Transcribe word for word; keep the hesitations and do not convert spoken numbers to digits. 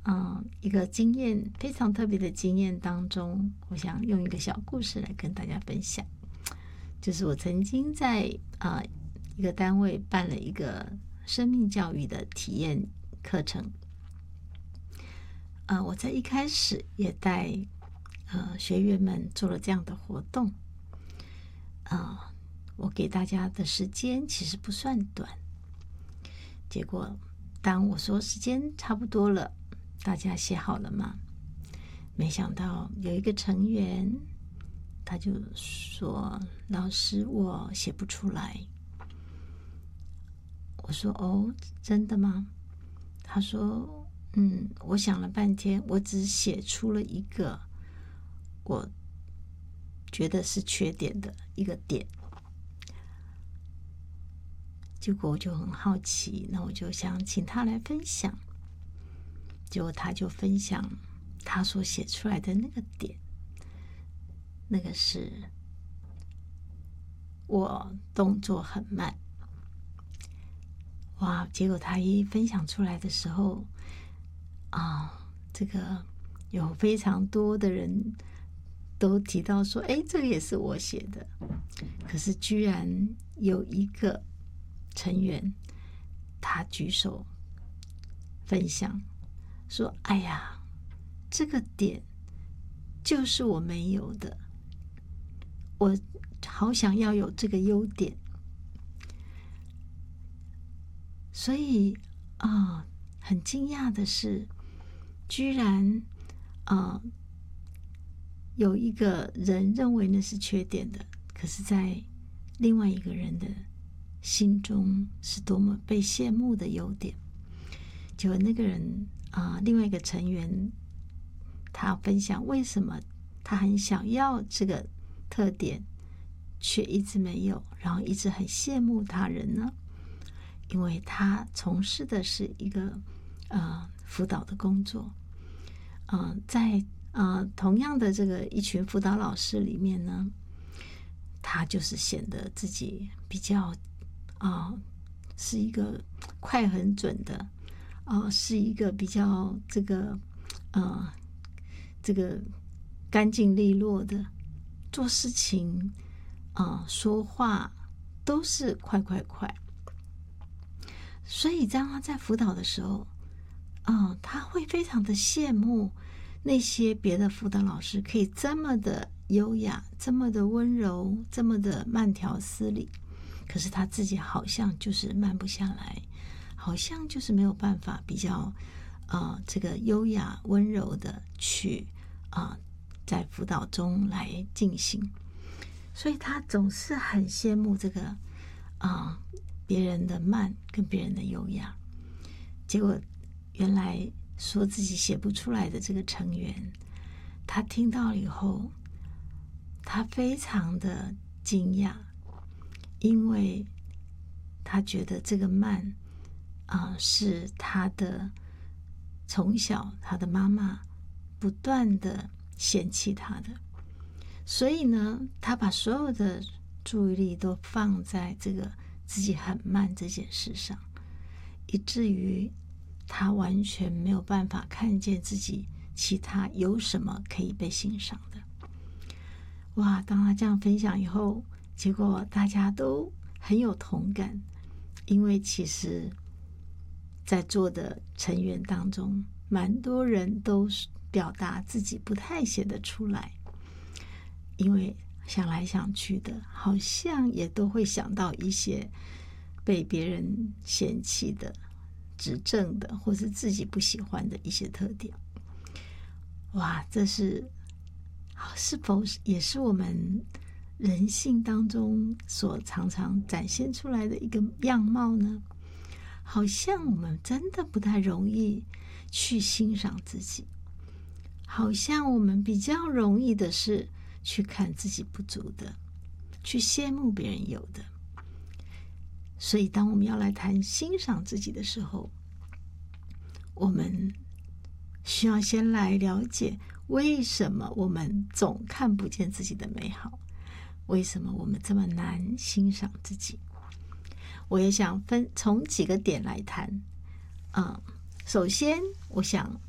嗯，一个经验非常特别的经验当中，我想用一个小故事来跟大家分享。就是我曾经在啊、呃、一个单位办了一个生命教育的体验课程。呃，我在一开始也带呃学员们做了这样的活动。呃，我给大家的时间其实不算短。结果当我说时间差不多了，大家写好了吗？没想到有一个成员，他就说：“老师，我写不出来。”我说：“哦，真的吗？”他说：“嗯，我想了半天，我只写出了一个我觉得是缺点的一个点。”结果我就很好奇，那我就想请他来分享。结果他就分享他所写出来的那个点，那个是我动作很慢。哇！结果他一分享出来的时候，啊，这个有非常多的人都提到说：“哎，这个也是我写的。”可是居然有一个成员，他举手分享说：“哎呀，这个点就是我没有的，我好想要有这个优点。”所以啊、呃，很惊讶的是，居然啊、呃，有一个人认为那是缺点的，可是在另外一个人的心中是多么被羡慕的优点。结果那个人啊、呃，另外一个成员，他分享为什么他很想要这个特点，却一直没有，然后一直很羡慕他人呢？因为他从事的是一个呃辅导的工作，呃，在呃同样的这个一群辅导老师里面呢，他就是显得自己比较啊、呃、是一个快很准的，啊、呃、是一个比较这个呃这个干净利落的，做事情啊、呃、说话都是快快快。所以当他在辅导的时候，嗯，他会非常的羡慕那些别的辅导老师可以这么的优雅，这么的温柔，这么的慢条斯理。可是他自己好像就是慢不下来，好像就是没有办法比较呃这个优雅温柔的去啊、呃、在辅导中来进行。所以他总是很羡慕这个啊、呃别人的慢跟别人的优雅。结果原来说自己写不出来的这个成员，他听到以后，他非常的惊讶，因为他觉得这个慢啊、呃、是他的从小他的妈妈不断的嫌弃他的，所以呢，他把所有的注意力都放在这个自己很慢这件事上，以至于他完全没有办法看见自己其他有什么可以被欣赏的。哇！当他这样分享以后，结果大家都很有同感，因为其实在座的成员当中，蛮多人都表达自己不太写得出来，因为想来想去的，好像也都会想到一些被别人嫌弃的、指正的，或是自己不喜欢的一些特点。哇，这是是否也是我们人性当中所常常展现出来的一个样貌呢？好像我们真的不太容易去欣赏自己，好像我们比较容易的是去看自己不足的，去羡慕别人有的。所以当我们要来谈欣赏自己的时候，我们需要先来了解为什么我们总看不见自己的美好，为什么我们这么难欣赏自己。我也想分从几个点来谈。嗯，首先我想